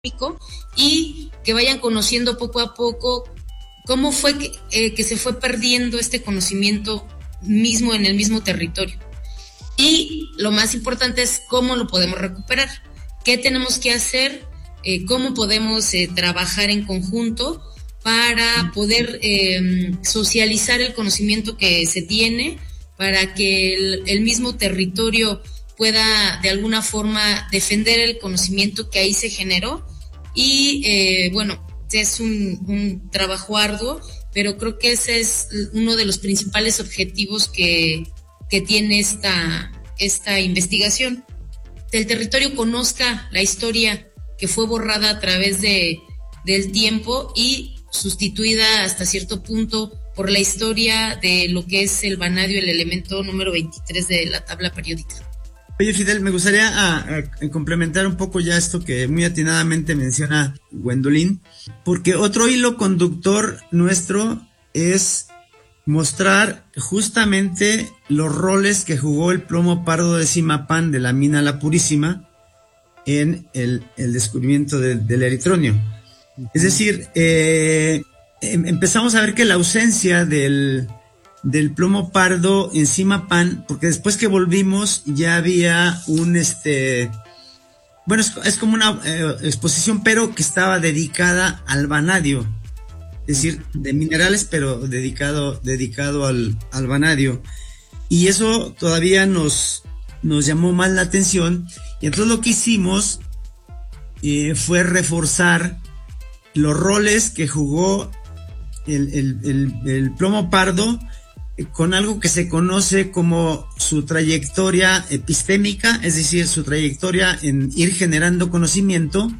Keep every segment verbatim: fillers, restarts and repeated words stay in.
y que vayan conociendo poco a poco cómo fue que, eh, que se fue perdiendo este conocimiento mismo en el mismo territorio. Y lo más importante es cómo lo podemos recuperar, qué tenemos que hacer, eh, cómo podemos eh, trabajar en conjunto para poder eh, socializar el conocimiento que se tiene, para que el, el mismo territorio pueda de alguna forma defender el conocimiento que ahí se generó. Y eh, bueno, es un, un trabajo arduo, pero creo que ese es uno de los principales objetivos que, que tiene esta, esta investigación. El territorio conozca la historia que fue borrada a través de, del tiempo y sustituida hasta cierto punto por la historia de lo que es el vanadio, el elemento número veintitrés de la tabla periódica. Oye, Fidel, me gustaría a, a complementar un poco ya esto que muy atinadamente menciona Gwendolyn, porque otro hilo conductor nuestro es mostrar justamente los roles que jugó el plomo pardo de Zimapán de la mina La Purísima en el, el descubrimiento de, del eritronio. Es decir, eh, empezamos a ver que la ausencia del... del plomo pardo en Zimapán, porque después que volvimos ya había un este bueno, es, es como una eh, exposición, pero que estaba dedicada al vanadio, es decir, de minerales, pero dedicado, dedicado al, al vanadio, y eso todavía nos, nos llamó más la atención, y entonces lo que hicimos eh, fue reforzar los roles que jugó el, el, el, el plomo pardo con algo que se conoce como su trayectoria epistémica, es decir, su trayectoria en ir generando conocimiento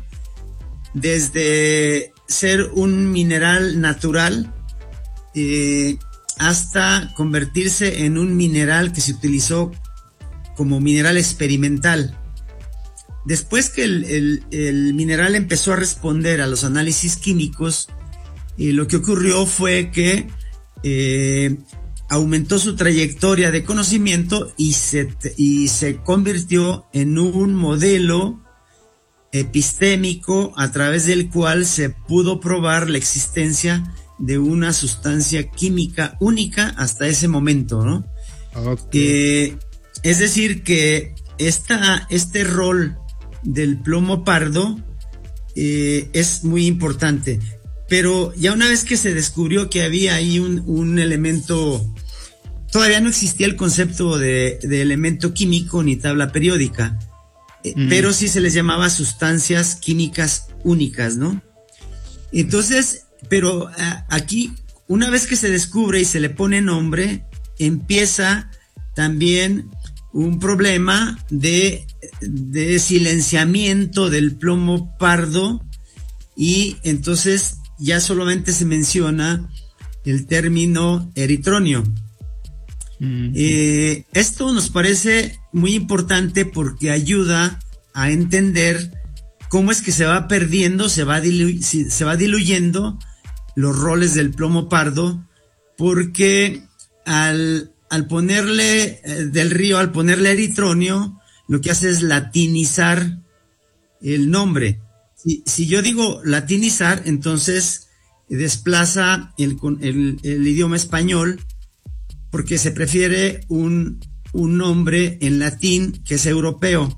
desde ser un mineral natural eh, hasta convertirse en un mineral que se utilizó como mineral experimental. Después que el, el, el mineral empezó a responder a los análisis químicos, eh, lo que ocurrió fue que eh, aumentó su trayectoria de conocimiento y se, y se convirtió en un modelo epistémico a través del cual se pudo probar la existencia de una sustancia química única hasta ese momento, ¿no? Okay. Eh, es decir, que esta, este rol del plomo pardo eh, es muy importante. Pero ya una vez que se descubrió que había ahí un, un elemento, todavía no existía el concepto de, de elemento químico ni tabla periódica, mm. pero sí se les llamaba sustancias químicas únicas, ¿no? Entonces, pero a, aquí, una vez que se descubre y se le pone nombre, empieza también un problema de, de silenciamiento del plomo pardo, y entonces ya solamente se menciona el término eritronio. Mm-hmm. Eh, esto nos parece muy importante porque ayuda a entender cómo es que se va perdiendo, se va, dilu- se va diluyendo los roles del plomo pardo, porque al, al ponerle eh, del río, al ponerle eritronio, lo que hace es latinizar el nombre. Si, si yo digo latinizar, entonces desplaza el, el, el idioma español, porque se prefiere un, un nombre en latín que es europeo.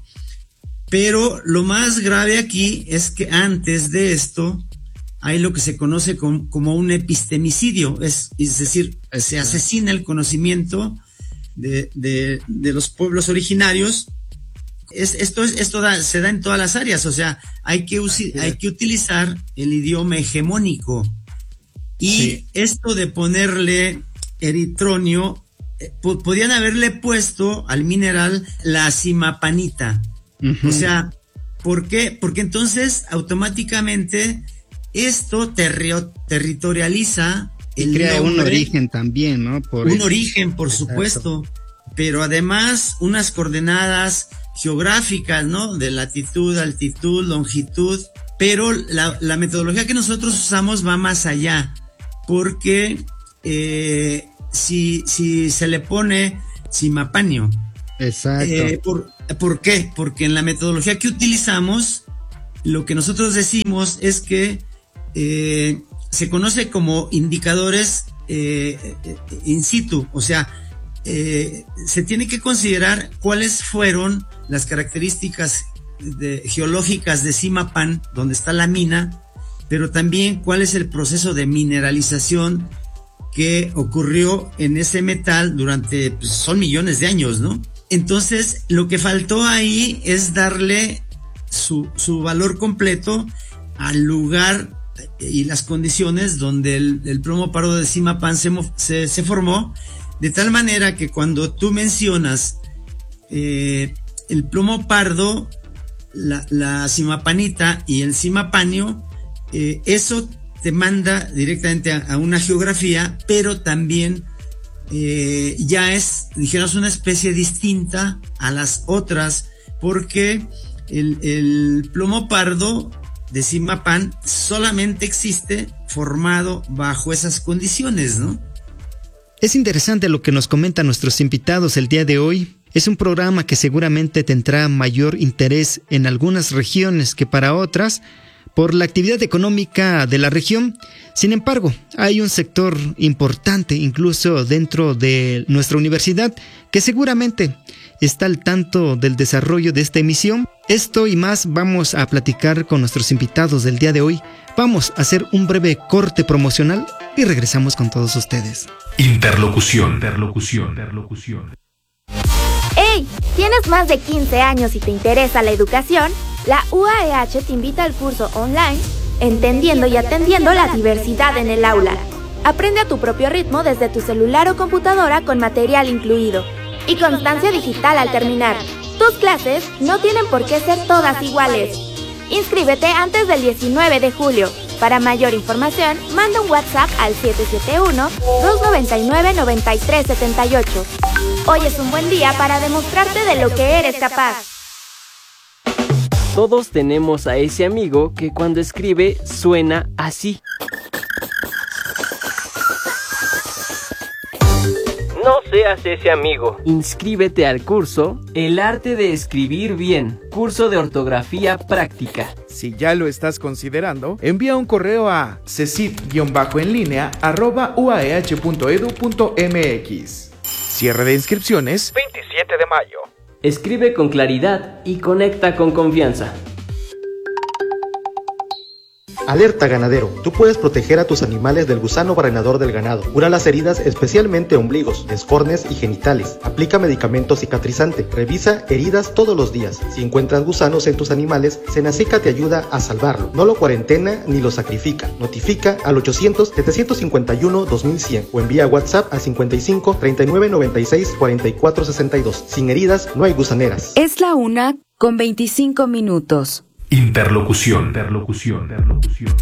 Pero lo más grave aquí es que antes de esto hay lo que se conoce com, como un epistemicidio, es, es decir, se asesina el conocimiento de, de, de los pueblos originarios. Es, esto es, esto da, se da en todas las áreas, o sea, hay que, usi, hay que utilizar el idioma hegemónico. Y sí. Esto de ponerle eritronio, eh, po, podían haberle puesto al mineral la zimapanita. Uh-huh. O sea, ¿por qué? Porque entonces automáticamente esto terrio, territorializa el y crea nombre, un origen también, ¿no? Por un eso. origen, por Exacto. supuesto, pero además unas coordenadas geográficas, ¿no? De latitud, altitud, longitud, pero la, la metodología que nosotros usamos va más allá, porque eh, si, si se le pone zimapanio. Exacto. Eh, ¿por, ¿Por qué? Porque en la metodología que utilizamos lo que nosotros decimos es que eh, se conoce como indicadores eh, in situ, o sea, eh, se tiene que considerar cuáles fueron las características de, geológicas de Zimapán, donde está la mina, pero también cuál es el proceso de mineralización que ocurrió en ese metal durante, pues, son millones de años, ¿no? Entonces, lo que faltó ahí es darle su, su valor completo al lugar y las condiciones donde el, el plomo pardo de Zimapán se, se, se formó, de tal manera que cuando tú mencionas eh, el plomo pardo, la, la zimapanita y el zimapanio, eh, eso te manda directamente a, a una geografía, pero también eh, ya es, dijéramos, una especie distinta a las otras, porque el, el plomo pardo de Zimapán solamente existe formado bajo esas condiciones, ¿no? Es interesante lo que nos comentan nuestros invitados el día de hoy. Es un programa que seguramente tendrá mayor interés en algunas regiones que para otras, por la actividad económica de la región. Sin embargo, hay un sector importante, incluso dentro de nuestra universidad, que seguramente está al tanto del desarrollo de esta emisión. Esto y más vamos a platicar con nuestros invitados del día de hoy. Vamos a hacer un breve corte promocional y regresamos con todos ustedes. Interlocución, interlocución, interlocución. ¡Hey! ¿Tienes más de quince años y te interesa la educación? La U A E H te invita al curso online Entendiendo y Atendiendo la Diversidad en el Aula. Aprende a tu propio ritmo desde tu celular o computadora con material incluido y constancia digital al terminar. Tus clases no tienen por qué ser todas iguales. Inscríbete antes del diecinueve de julio. Para mayor información, manda un WhatsApp al siete siete uno, dos nueve nueve, nueve tres siete ocho. Hoy es un buen día para demostrarte de lo que eres capaz. Todos tenemos a ese amigo que cuando escribe suena así. No seas ese amigo. Inscríbete al curso El arte de escribir bien, curso de ortografía práctica. Si ya lo estás considerando, envía un correo a cecit-enlínea arroba uaeh punto edu punto mx. Cierre de inscripciones veintisiete de mayo. Escribe con claridad y conecta con confianza. Alerta ganadero, tú puedes proteger a tus animales del gusano barrenador del ganado. Cura las heridas, especialmente ombligos, descornes y genitales. Aplica medicamento cicatrizante. Revisa heridas todos los días. Si encuentras gusanos en tus animales, Senacica te ayuda a salvarlo. No lo cuarentena ni lo sacrifica. Notifica al ochocientos, setecientos cincuenta y uno, dos mil cien o envía WhatsApp a cincuenta y cinco, treinta y nueve, noventa y seis, cuarenta y cuatro sesenta y dos. Sin heridas no hay gusaneras. Es la una con veinticinco minutos. Interlocución, interlocución, interlocución.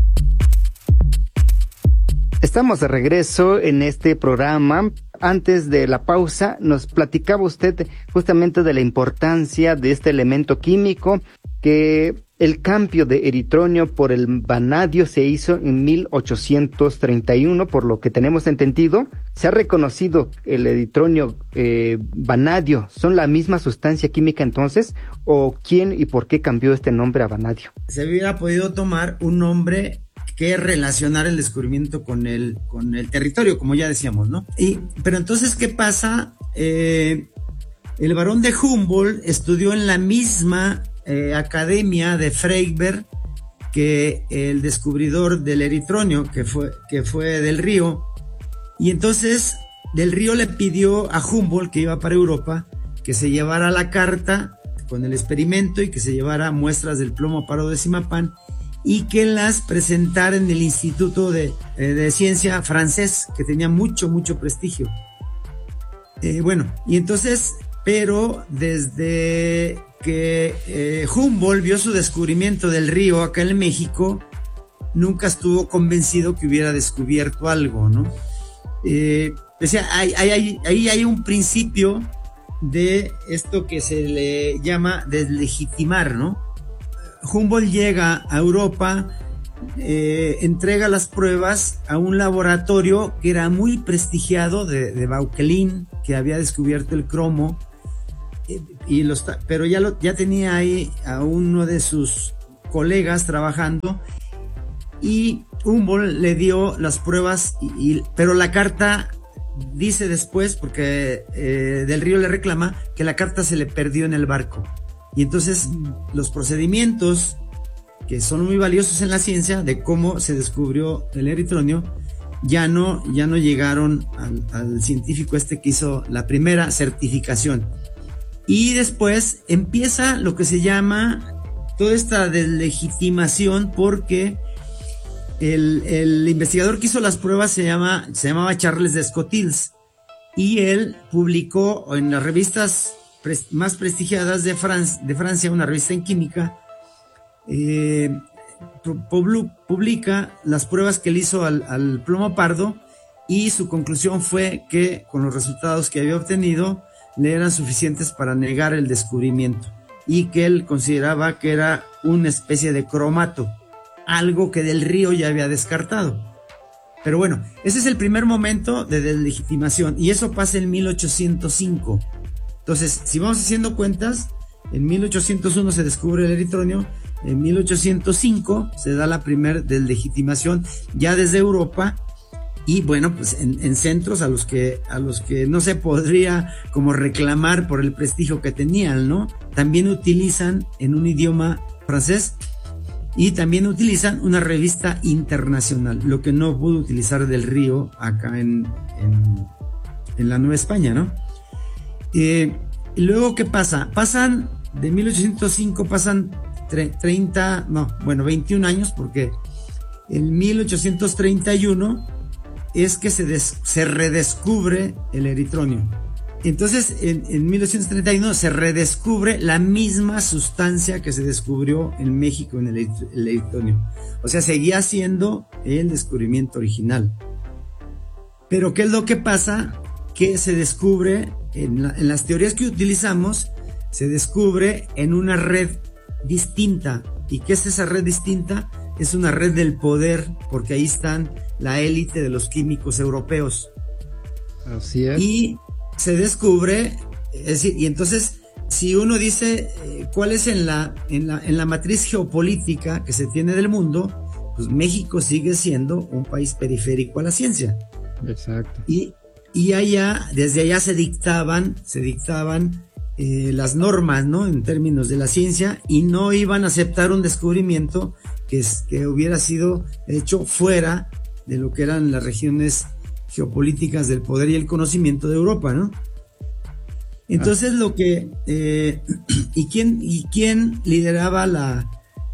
Estamos de regreso en este programa. Antes de la pausa nos platicaba usted justamente de la importancia de este elemento químico, que el cambio de eritronio por el vanadio se hizo en mil ochocientos treinta y uno, por lo que tenemos entendido. Se ha reconocido el eritronio eh, vanadio. ¿Son la misma sustancia química entonces? ¿O quién y por qué cambió este nombre a vanadio? Se hubiera podido tomar un nombre que relacionar el descubrimiento con el, con el territorio, como ya decíamos, ¿no? Y, pero entonces, ¿qué pasa? Eh, el barón de Humboldt estudió en la misma eh, academia de Freiberg que el descubridor del eritronio, que fue, que fue Del Río. Y entonces Del Río le pidió a Humboldt, que iba para Europa, que se llevara la carta con el experimento y que se llevara muestras del plomo pardo de Zimapán y que las presentara en el Instituto de, eh, de Ciencia francés, que tenía mucho, mucho prestigio. Eh, bueno, y entonces, pero desde que eh, Humboldt vio su descubrimiento del río acá en México, nunca estuvo convencido que hubiera descubierto algo, ¿no? Eh, o sea, ahí hay, hay, hay, hay un principio de esto que se le llama deslegitimar, ¿no? Humboldt llega a Europa, eh, entrega las pruebas a un laboratorio que era muy prestigiado de, de Vauquelin, que había descubierto el cromo, eh, y los, pero ya, lo, ya tenía ahí a uno de sus colegas trabajando y Humboldt le dio las pruebas, y, y, pero la carta dice después, porque eh, Del Río le reclama que la carta se le perdió en el barco. Y entonces los procedimientos que son muy valiosos en la ciencia de cómo se descubrió el eritronio ya no, ya no llegaron al, al científico este que hizo la primera certificación. Y después empieza lo que se llama toda esta deslegitimación, porque el, el investigador que hizo las pruebas se, llama, se llamaba Charles Descoteils, y él publicó en las revistas pres, más prestigiadas de, Fran- de Francia, una revista en química, eh, publica las pruebas que él hizo al, al plomo pardo, y su conclusión fue que con los resultados que había obtenido le eran suficientes para negar el descubrimiento, y que él consideraba que era una especie de cromato, algo que Del Río ya había descartado. Pero bueno, ese es el primer momento de deslegitimación, y eso pasa en mil ochocientos cinco. Entonces, si vamos haciendo cuentas, en mil ochocientos uno se descubre el eritronio, en mil ochocientos cinco se da la primera deslegitimación ya desde Europa, y bueno, pues en, en centros a los que a los que no se podría como reclamar por el prestigio que tenían, ¿no? También utilizan en un idioma francés, y también utilizan una revista internacional, lo que no pudo utilizar Del Río acá en, en, en la Nueva España, ¿no? Eh, y luego, ¿qué pasa? Pasan, de mil ochocientos cinco pasan treinta, no, bueno, veintiún años, porque en mil ochocientos treinta y uno es que se, des, se redescubre el eritronio. Entonces, en, en mil ochocientos treinta y uno se redescubre la misma sustancia que se descubrió en México en el, el eritronio. O sea, seguía siendo el descubrimiento original. Pero ¿qué es lo que pasa? Que se descubre, en, la, en las teorías que utilizamos, se descubre en una red distinta. ¿Y qué es esa red distinta? Es una red del poder, porque ahí están la élite de los químicos europeos. Así es. Y se descubre, es decir, y entonces, si uno dice eh, cuál es en la, en la, en la matriz geopolítica que se tiene del mundo, pues México sigue siendo un país periférico a la ciencia. Exacto. Y, y allá, desde allá se dictaban, se dictaban eh, las normas, ¿no? En términos de la ciencia, y no iban a aceptar un descubrimiento que, es, que hubiera sido hecho fuera de lo que eran las regiones geopolíticas del poder y el conocimiento de Europa, ¿no? Entonces, ah. lo que eh, y quién y quién lideraba la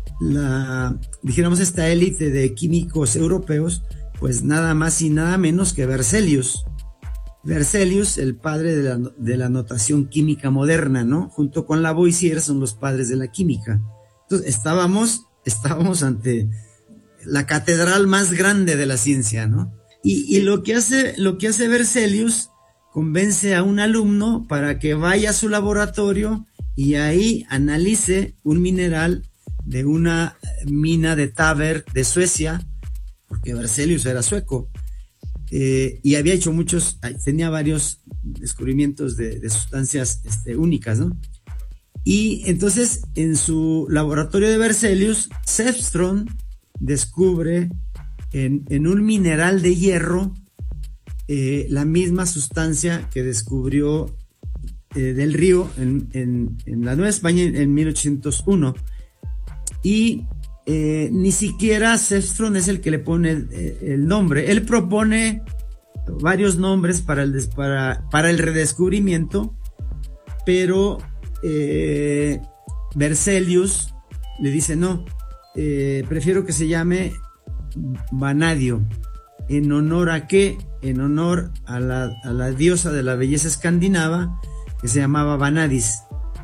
la dijéramos esta élite de químicos europeos, pues nada más y nada menos que Berzelius. Berzelius, el padre de la, de la notación química moderna, ¿no? Junto con Lavoisier son los padres de la química. Entonces, estábamos estábamos ante la catedral más grande de la ciencia, ¿no? Y, y lo que hace, lo que hace Berzelius, convence a un alumno para que vaya a su laboratorio y ahí analice un mineral de una mina de Taber de Suecia, porque Berzelius era sueco, eh, y había hecho muchos, tenía varios descubrimientos de, de sustancias este, únicas, ¿no? Y entonces en su laboratorio de Berzelius, Sevström descubre En, en un mineral de hierro eh, la misma sustancia que descubrió eh, Del Río en, en, en la Nueva España en, en mil ochocientos uno, y eh, ni siquiera Sevström es el que le pone el, el nombre. Él propone varios nombres para el, des, para, para el redescubrimiento, pero eh, Berzelius le dice no, eh, prefiero que se llame Vanadio. ¿En honor a qué? En honor a la, a la diosa de la belleza escandinava que se llamaba Vanadis,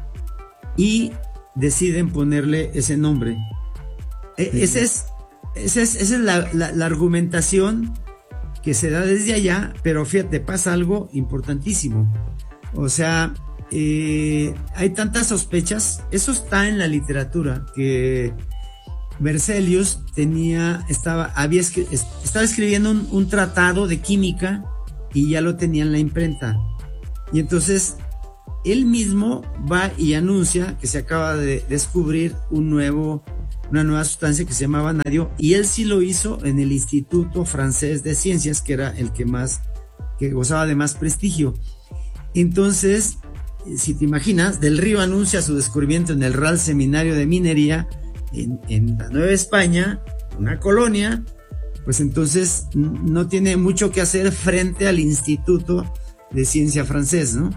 y deciden ponerle ese nombre. E, ese es, ese es, esa es la, la, la argumentación que se da desde allá, pero fíjate, pasa algo importantísimo. O sea, eh, hay tantas sospechas, eso está en la literatura, que Berzelius tenía, estaba, había, estaba escribiendo un, un tratado de química y ya lo tenía en la imprenta. Y entonces él mismo va y anuncia que se acaba de descubrir un nuevo una nueva sustancia que se llama vanadio, y él sí lo hizo en el Instituto Francés de Ciencias, que era el que más, que gozaba de más prestigio. Entonces, si te imaginas, Del Río anuncia su descubrimiento en el Real Seminario de Minería en, en la Nueva España, una colonia, pues entonces no tiene mucho que hacer frente al Instituto de Ciencia francés, ¿no?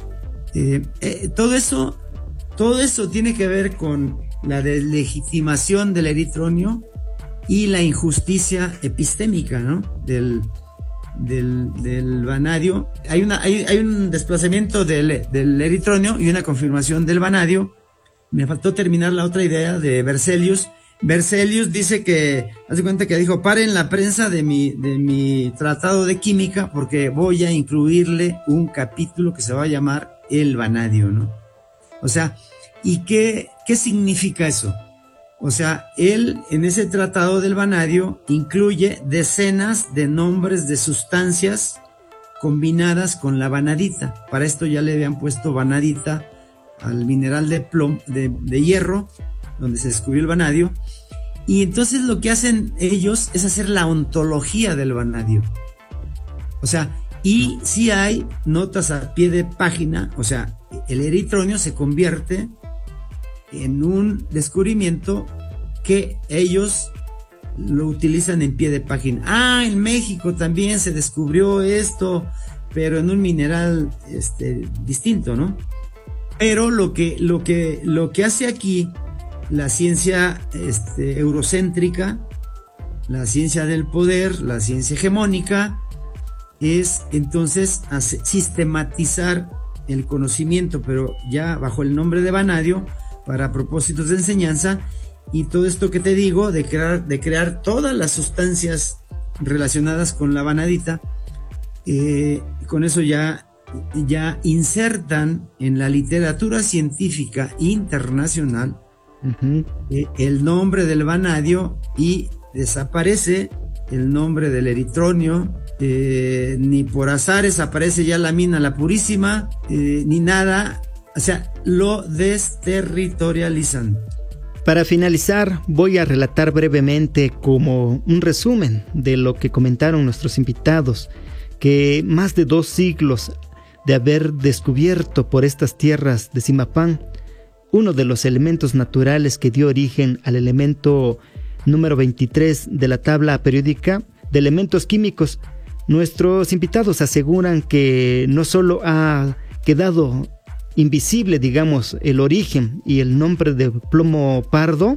Eh, eh, todo eso, todo eso tiene que ver con la deslegitimación del eritronio y la injusticia epistémica, ¿no? Del, del, del vanadio. Hay, una, hay, hay un desplazamiento del, del eritronio y una confirmación del vanadio. Me faltó terminar la otra idea de Berzelius. Berzelius dice que, haz de cuenta que dijo, paren la prensa de mi, de mi tratado de química porque voy a incluirle un capítulo que se va a llamar el vanadio, ¿no? O sea, ¿y qué, qué significa eso? O sea, él en ese tratado del vanadio incluye decenas de nombres de sustancias combinadas con la vanadita. Para esto ya le habían puesto vanadita al mineral de plomo, de, de hierro, donde se descubrió el vanadio. Y entonces lo que hacen ellos es hacer la ontología del vanadio. O sea, y si hay notas a pie de página, o sea, el eritronio se convierte en un descubrimiento que ellos lo utilizan en pie de página. Ah, en México también se descubrió esto, pero en un mineral este, distinto, ¿no? Pero lo que, lo que, lo que hace aquí la ciencia este, eurocéntrica, la ciencia del poder, la ciencia hegemónica, es entonces hace, sistematizar el conocimiento, pero ya bajo el nombre de vanadio, para propósitos de enseñanza, y todo esto que te digo, de crear, de crear todas las sustancias relacionadas con la vanadita, eh, con eso ya, ya insertan en la literatura científica internacional uh-huh. eh, el nombre del vanadio, y desaparece el nombre del eritronio. Eh, ni por azares aparece ya la mina La Purísima, eh, ni nada, o sea, lo desterritorializan. Para finalizar, voy a relatar brevemente como un resumen de lo que comentaron nuestros invitados, que más de dos siglos de haber descubierto por estas tierras de Zimapán uno de los elementos naturales que dio origen al elemento número veintitrés de la tabla periódica de elementos químicos. Nuestros invitados aseguran que no solo ha quedado invisible, digamos, el origen y el nombre de plomo pardo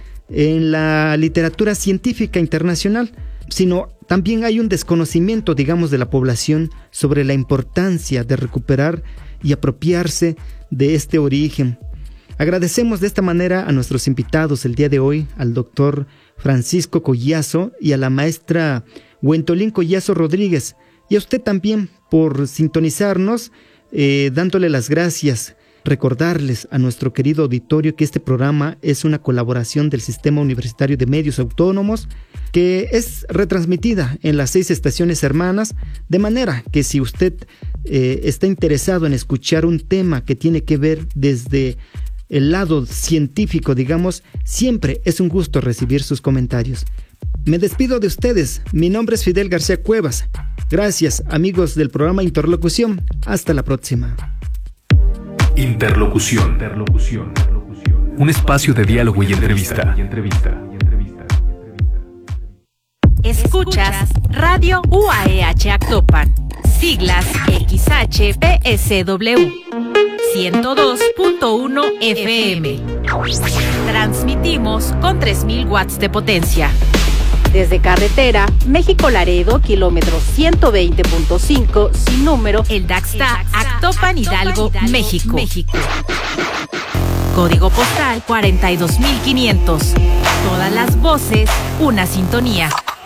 en la literatura científica internacional, sino también hay un desconocimiento, digamos, de la población sobre la importancia de recuperar y apropiarse de este origen. Agradecemos de esta manera a nuestros invitados el día de hoy, al doctor Francisco Collazo y a la maestra Wentolín Collazo Rodríguez, y a usted también por sintonizarnos, eh, dándole las gracias. Recordarles a nuestro querido auditorio que este programa es una colaboración del Sistema Universitario de Medios Autónomos, que es retransmitida en las seis estaciones hermanas, de manera que si usted eh, está interesado en escuchar un tema que tiene que ver desde el lado científico, digamos, siempre es un gusto recibir sus comentarios. Me despido de ustedes. Mi nombre es Fidel García Cuevas. Gracias, amigos del programa Interlocución. Hasta la próxima. Interlocución. Interlocución. Un espacio de diálogo y entrevista. Escuchas Radio U A E H Actopan. Siglas X H P S W. ciento dos punto uno F M. Transmitimos con tres mil watts de potencia. Desde carretera, México-Laredo, kilómetro ciento veinte punto cinco, sin número, el Daxta, Actopan, Hidalgo, México. México. Código postal cuarenta y dos mil quinientos. Todas las voces, una sintonía.